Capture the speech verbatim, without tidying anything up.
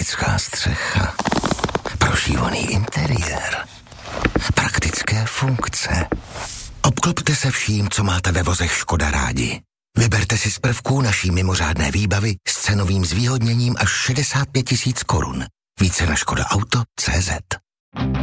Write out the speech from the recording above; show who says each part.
Speaker 1: romantická střecha, prošívaný interiér, praktické funkce. Obklopte se vším, co máte ve vozech Škoda rádi. Vyberte si z prvků naší mimořádné výbavy s cenovým zvýhodněním až šedesát pět tisíc korun. Více na škoda auto tečka cé zet.